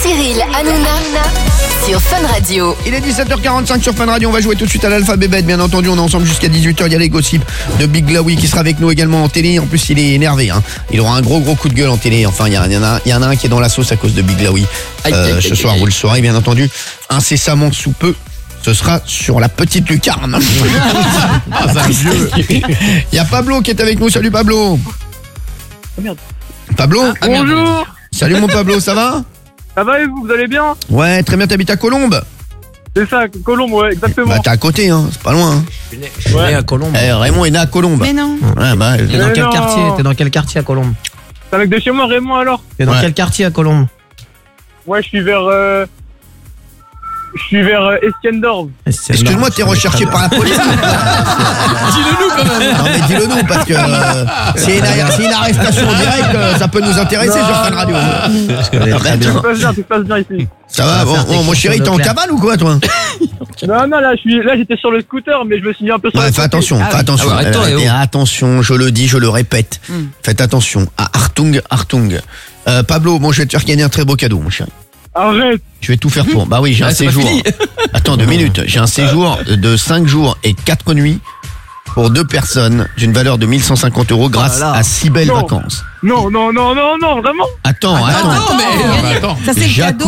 Cyril Hanouna sur Fun Radio. Il est 17h45 sur Fun Radio, on va jouer tout de suite à l'alphabet bête, bien entendu, on est ensemble jusqu'à 18h, il y a les gossips de Big Glaoui qui sera avec nous également en télé, en plus il est énervé, hein. Il aura un gros coup de gueule en télé, enfin il y en a un qui est dans la sauce à cause de Big Glaoui. Ce soir vous le saurez bien entendu, incessamment sous peu. Ce sera sur la petite lucarne. Il y a Pablo qui est avec nous, salut Pablo. Oh merde. Pablo Bonjour. Salut mon Pablo, ça va? Ça va et vous allez bien? Ouais, très bien, t'habites à Colombes? C'est ça, Colombe, ouais, exactement. Bah t'es à côté, hein, c'est pas loin. Hein. Je suis né à Colombes. Raymond est né à Colombes. Mais non. Ouais, bah, T'es dans Mais quel non. quartier? T'es dans quel quartier à Colombes? C'est avec de chez moi, Raymond, alors? T'es dans Ouais. quel quartier à Colombes? Ouais, je suis vers Estiendorf. Excuse-moi, t'es recherché par la police. Dis-le-nous quand même. Non mais dis-le nous parce que c'est une arrestation directe, ça peut nous intéresser sur Fun Radio. Très bien. Tout se passe bien ici. Ça va, faire tes mon chéri, t'es en questions de cabane ou quoi toi? Non, là, j'étais sur le scooter, mais je me suis mis un peu sur Ouais, le fais côté. attention, fais attention. Ah ouais, arrête-toi, eh oh. Attention, je le dis, je le répète. Faites attention à Artung. Pablo, bon, je vais te faire gagner un très beau cadeau, mon chéri. Arrête. Je vais tout faire pour. Bah oui, j'ai un c'est pas séjour. fini. Attends 2 minutes. J'ai un séjour de 5 jours et 4 nuits pour 2 personnes d'une valeur de 1150 € grâce là là. à 6 belles Non. vacances. Non, vraiment. Attends. Attends, mais. Ça, c'est le Jacques cadeau.